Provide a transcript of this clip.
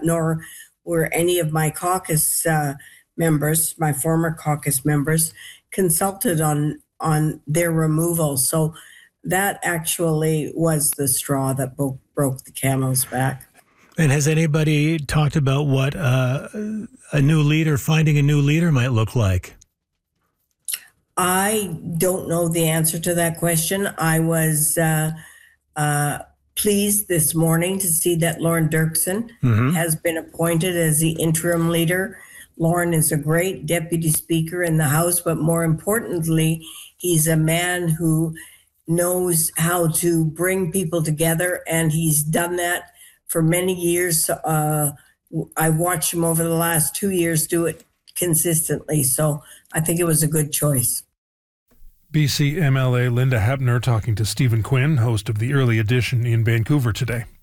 nor were any of my caucus members, my former caucus members, consulted on their removal. So that actually was the straw that broke the camel's back. And has anybody talked about what finding a new leader might look like? I don't know the answer to that question. I was pleased this morning to see that Lauren Dirksen has been appointed as the interim leader. Lauren is a great deputy speaker in the House, but more importantly, he's a man who knows how to bring people together, and he's done that for many years. I watched him over the last 2 years do it consistently, so I think it was a good choice. BC MLA Linda Hapner talking to Stephen Quinn, host of The Early Edition in Vancouver today.